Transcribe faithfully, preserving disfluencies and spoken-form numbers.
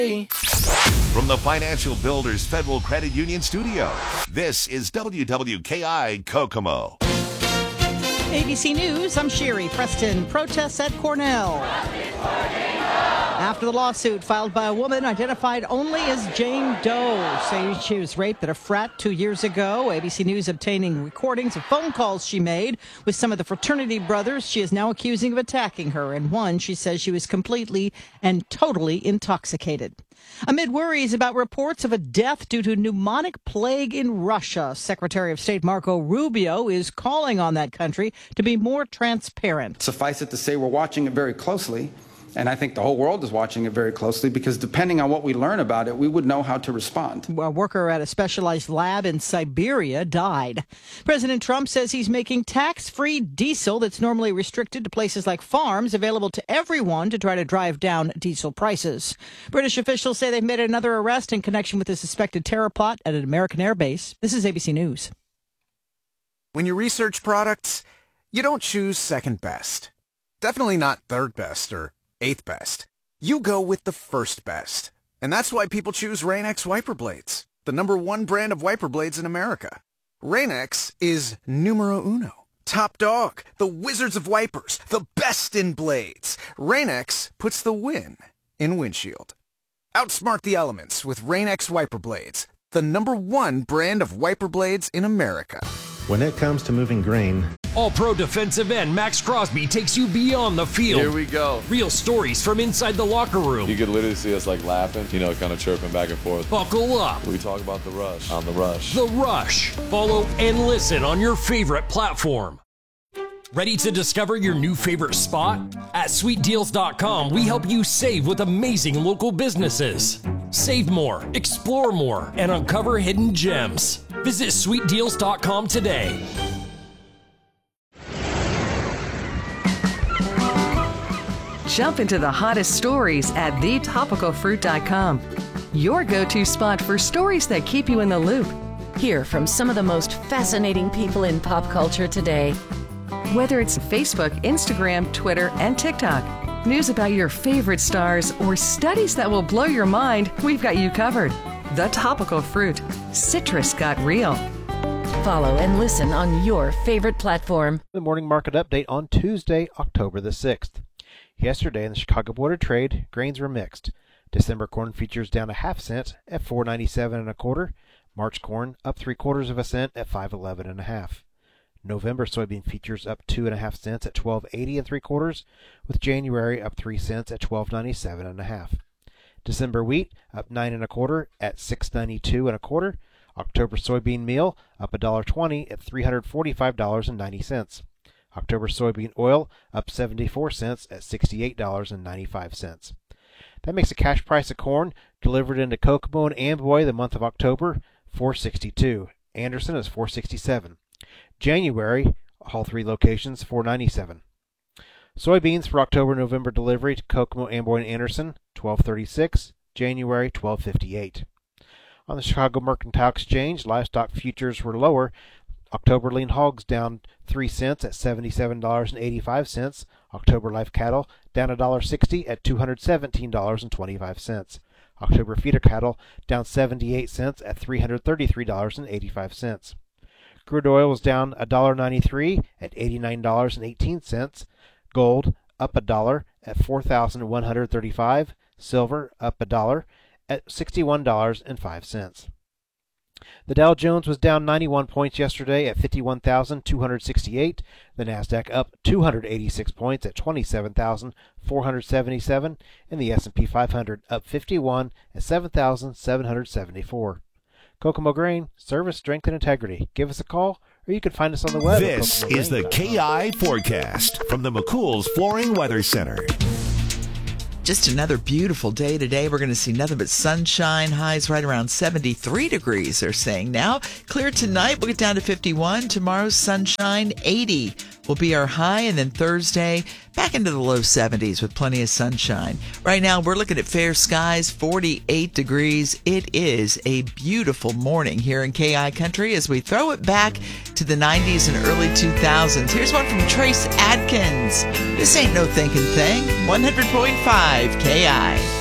From the Financial Builders Federal Credit Union studio, this is W W K I Kokomo. A B C News, I'm Sherry Preston. Protests at Cornell. After the lawsuit filed by a woman identified only as Jane Doe, saying she was raped at a frat two years ago. A B C News obtaining recordings of phone calls she made with some of the fraternity brothers she is now accusing of attacking her. And one, she says she was completely and totally intoxicated. Amid worries about reports of a death due to pneumonic plague in Russia, Secretary of State Marco Rubio is calling on that country to be more transparent. Suffice it to say, we're watching it very closely. And I think the whole world is watching it very closely because depending on what we learn about it, we would know how to respond. A worker at a specialized lab in Siberia died. President Trump says he's making tax-free diesel that's normally restricted to places like farms available to everyone to try to drive down diesel prices. British officials say they've made another arrest in connection with a suspected terror plot at an American air base. This is A B C News. When you research products, you don't choose second best. Definitely not third best or eighth best. You go with the first best. And that's why people choose Rain-X wiper blades, the number one brand of wiper blades in America. Rain-X is numero uno. Top dog, the wizards of wipers, the best in blades. Rain-X puts the win in windshield. Outsmart the elements with Rain-X wiper blades, the number one brand of wiper blades in America. When it comes to moving grain, All-Pro defensive end Max Crosby takes you beyond the field. Here we go. Real stories from inside the locker room. You could literally see us like laughing, you know, kind of chirping back and forth. Buckle up. We talk about the rush on the rush. The Rush. Follow and listen on your favorite platform. Ready to discover your new favorite spot? At sweet deals dot com, we help you save with amazing local businesses. Save more, explore more, and uncover hidden gems. Visit sweet deals dot com today. Jump into the hottest stories at the topical fruit dot com. Your go-to spot for stories that keep you in the loop. Hear from some of the most fascinating people in pop culture today. Whether it's Facebook, Instagram, Twitter, and TikTok, news about your favorite stars, or studies that will blow your mind, we've got you covered. The Topical Fruit. Citrus got real. Follow and listen on your favorite platform. The morning market update on Tuesday, October the sixth. Yesterday in the Chicago Board of Trade, grains were mixed. December corn futures down a half cent at four ninety-seven and a quarter. March corn up three quarters of a cent at five eleven and a half. November soybean futures up two and a half cents at twelve eighty and three quarters, with January up three cents at twelve ninety-seven and a half. December wheat up nine and a quarter at six ninety-two and a quarter. October soybean meal up a dollar twenty at three hundred forty-five dollars and ninety cents. October soybean oil up seventy-four cents at sixty-eight dollars and ninety-five cents. That makes the cash price of corn delivered into Kokomo and Amboy the month of October four sixty-two. Anderson is four sixty-seven. January, all three locations, four ninety-seven. Soybeans for October November delivery to Kokomo, Amboy, and Anderson, twelve thirty-six. January, twelve fifty-eight. On the Chicago Mercantile Exchange, livestock futures were lower. October lean hogs down three cents at seventy-seven dollars and eighty-five cents. October live cattle down one dollar sixty at two hundred seventeen dollars and twenty-five cents. October feeder cattle down seventy-eight cents at three hundred thirty-three dollars and eighty-five cents. Crude oil was down one dollar ninety-three at eighty-nine dollars and eighteen cents. Gold up a dollar at four thousand one hundred thirty-five dollars. Silver up a dollar at sixty-one dollars and five cents. The Dow Jones was down ninety-one points yesterday at fifty-one thousand two hundred sixty-eight. The Nasdaq up two hundred eighty-six points at twenty-seven thousand four hundred seventy-seven, and the S and P five hundred up fifty-one at seven thousand seven hundred seventy-four. Kokomo Grain, service, strength, and integrity. Give us a call, or you can find us on the web. This is the K I Forecast from the McCool's Flooring Weather Center. Just another beautiful day today. We're going to see nothing but sunshine. Highs right around seventy-three degrees, they're saying now. Clear tonight. We'll get down to fifty-one. Tomorrow's sunshine, eighty will be our high. And then Thursday, back into the low seventies with plenty of sunshine. Right now, we're looking at fair skies, forty-eight degrees. It is a beautiful morning here in K I Country as we throw it back to the nineties and early two thousands. Here's one from Trace Adkins. This ain't no thinking thing. one hundred point five K I.